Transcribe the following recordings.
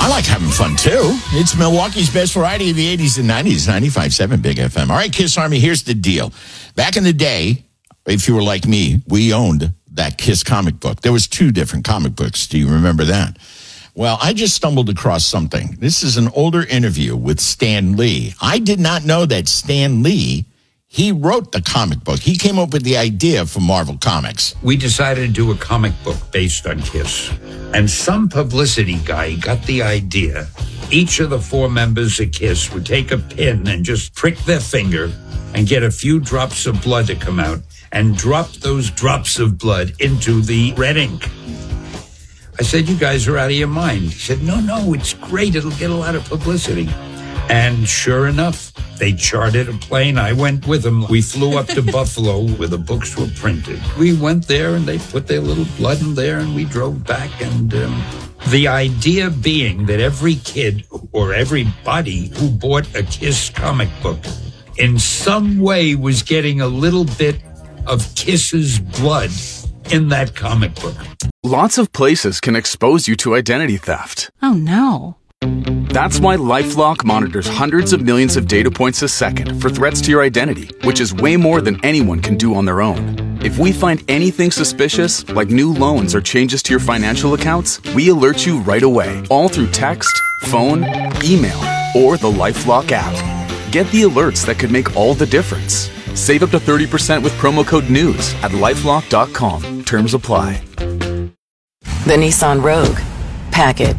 I like having fun, too. It's Milwaukee's best variety of the 80s and 90s, 95.7 Big FM. All right, Kiss Army, here's the deal. Back in the day, if you were like me, we owned that Kiss comic book. There was 2 different comic books. Do you remember that? Well, I just stumbled across something. This is an older interview with Stan Lee. I did not know that Stan Lee, he wrote the comic book. He came up with the idea for Marvel Comics. We decided to do a comic book based on Kiss. And some publicity guy got the idea. Each of the 4 members of Kiss would take a pin and just prick their finger and get a few drops of blood to come out and drop those drops of blood into the red ink. I said, you guys are out of your mind. He said, no, it's great. It'll get a lot of publicity. And sure enough, they chartered a plane. I went with them. We flew up to Buffalo where the books were printed. We went there and they put their little blood in there and we drove back. And the idea being that every kid or everybody who bought a Kiss comic book in some way was getting a little bit of Kiss's blood in that comic book. Lots of places can expose you to identity theft. Oh, no. That's why LifeLock monitors hundreds of millions of data points a second for threats to your identity, which is way more than anyone can do on their own. If we find anything suspicious, like new loans or changes to your financial accounts, we alert you right away, all through text, phone, email, or the LifeLock app. Get the alerts that could make all the difference. Save up to 30% with promo code NEWS at LifeLock.com. Terms apply. The Nissan Rogue. Pack it.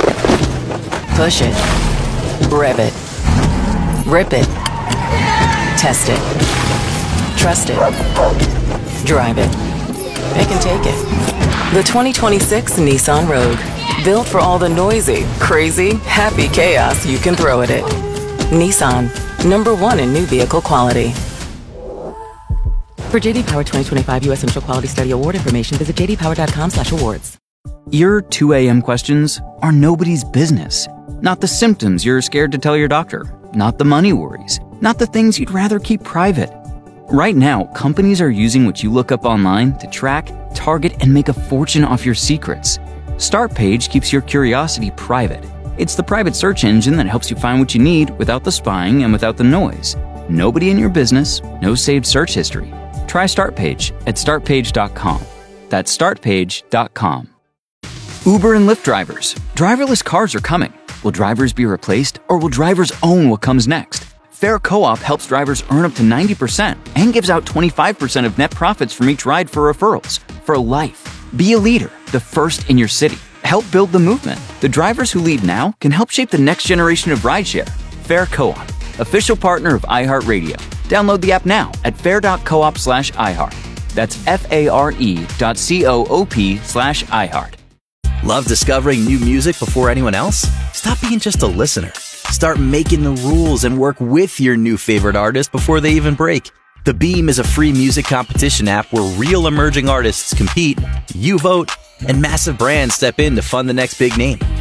Push it. Rev it. Rip it. Test it. Trust it. Drive it. It can take it. The 2026 Nissan Rogue. Built for all the noisy, crazy, happy chaos you can throw at it. Nissan. #1 in new vehicle quality. For J.D. Power 2025 U.S. Initial Quality Study Award information, visit jdpower.com/awards. Your 2 a.m. questions are nobody's business. Not the symptoms you're scared to tell your doctor. Not the money worries. Not the things you'd rather keep private. Right now, companies are using what you look up online to track, target, and make a fortune off your secrets. Startpage keeps your curiosity private. It's the private search engine that helps you find what you need without the spying and without the noise. Nobody in your business, no saved search history. Try Startpage at startpage.com. That's startpage.com. Uber and Lyft drivers. Driverless cars are coming. Will drivers be replaced, or will drivers own what comes next? Fair Co-op helps drivers earn up to 90% and gives out 25% of net profits from each ride for referrals for life. Be a leader, the first in your city. Help build the movement. The drivers who lead now can help shape the next generation of rideshare. Fair Co-op, official partner of iHeartRadio. Download the app now at fair.coop/iHeart. That's FARE.coop/iHeart. Love discovering new music before anyone else? Stop being just a listener. Start making the rules and work with your new favorite artist before they even break. The Beam is a free music competition app where real emerging artists compete, you vote, and massive brands step in to fund the next big name.